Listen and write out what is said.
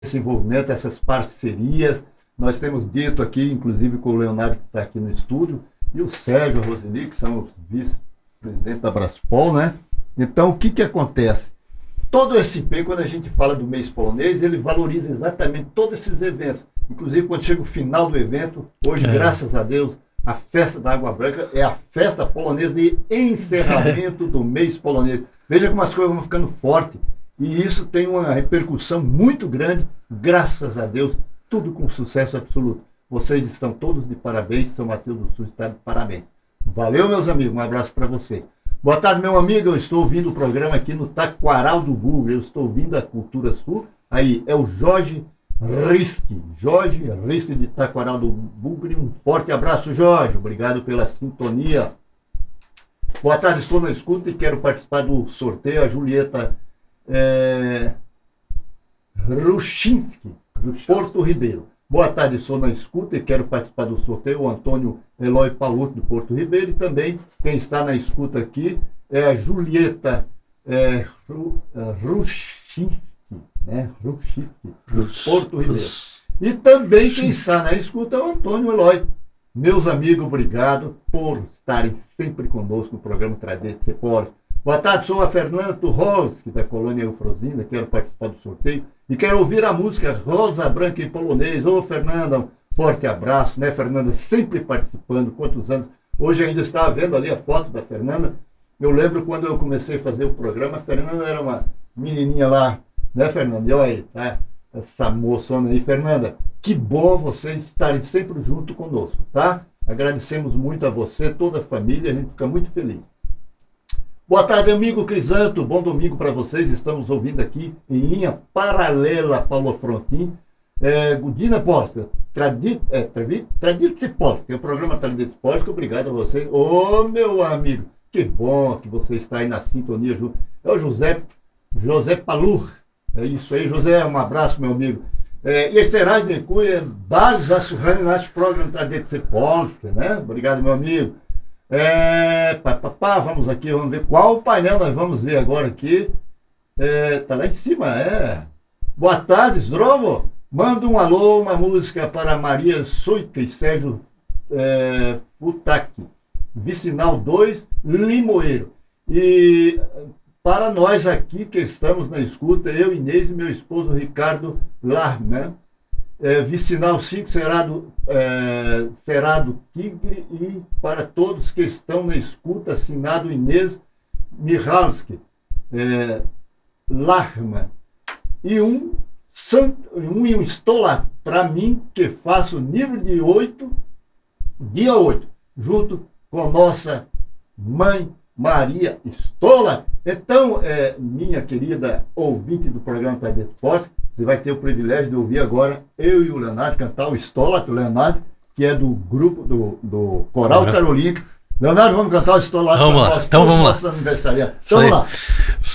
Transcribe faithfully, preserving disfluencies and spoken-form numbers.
esse envolvimento, essas parcerias. Nós temos dito aqui, inclusive com o Leonardo que está aqui no estúdio, e o Sérgio, a Roseli, que são os vice-presidentes da Braspol, né? Então, o que que acontece? Todo esse I P, quando a gente fala do mês polonês, ele valoriza exatamente todos esses eventos. Inclusive, quando chega o final do evento, hoje, é. graças a Deus, a festa da Água Branca é a festa polonesa de encerramento do mês polonês. Veja como as coisas vão ficando fortes. E isso tem uma repercussão muito grande, graças a Deus, tudo com sucesso absoluto. Vocês estão todos de parabéns, São Mateus do Sul está de parabéns. Valeu, meus amigos, um abraço para vocês. Boa tarde, meu amigo, eu estou ouvindo o programa aqui no Taquaral do Google, eu estou ouvindo a Cultura Sul, aí é o Jorge Risque, Jorge Risque de Taquaral do Bugre, um forte abraço, Jorge, obrigado pela sintonia. Boa tarde, estou na escuta e quero participar do sorteio, a Julieta é, Ruchinski, do Porto Ribeiro. Boa tarde, estou na escuta e quero participar do sorteio, o Antônio Eloy Paluto, do Porto Ribeiro, e também quem está na escuta aqui é a Julieta é, Ruchinski, né? Ruchinski, do Porto Ribeiro. E também quem está na escuta é o Antônio Eloy. Meus amigos, obrigado por estarem sempre conosco no programa Tradição Cepores. Boa tarde, sou a Fernanda Turowski, da colônia Eufrosina, quero participar do sorteio e quero ouvir a música Rosa Branca em polonês. Ô, Fernanda, um forte abraço, né, Fernanda? Sempre participando, quantos anos? Hoje ainda estava vendo ali a foto da Fernanda. Eu lembro quando eu comecei a fazer o programa, a Fernanda era uma menininha lá, né, Fernanda? E olha aí, tá? Essa moçona aí, Fernanda, que bom vocês estarem sempre junto conosco, tá? Agradecemos muito a você, toda a família, a gente fica muito feliz. Boa tarde, amigo Crisanto, bom domingo para vocês, estamos ouvindo aqui em linha paralela, Paulo Frontin, é, Gudina Posta, Tradit, é, Tradit Posta, é o programa Tradit Posta, obrigado a vocês. Ô, meu amigo, que bom que você está aí na sintonia junto. É o José, José Palur, é isso aí, José, um abraço, meu amigo. É, e será de Cunha, base a surrane nosso programa Tradit Posta, né? Obrigado, meu amigo. É, pá, pá, pá, vamos aqui, vamos ver qual painel nós vamos ver agora aqui. É, tá lá em cima, é. Boa tarde, Zdrovo. Manda um alô, uma música para Maria Suica e Sérgio é, Futaki. Vicinal dois, Limoeiro. E para nós aqui que estamos na escuta, eu, Inês e meu esposo Ricardo Larman. É, Vicinal cinco será do, é, será do Tigre, e para todos que estão na escuta, assinado Inês Michalski, é, Lachman. E um, um, um estou lá, para mim, que faço nível de oito, dia oito, junto com nossa mãe Maria Stola. Então, é, minha querida ouvinte do programa Tradit Esporte, você vai ter o privilégio de ouvir agora eu e o Leonardo cantar o Stola, o Leonardo, que é do grupo do, do Coral Carolina. Leonardo, vamos cantar o Stola. Vamos lá, então vamos lá. Então vamos lá.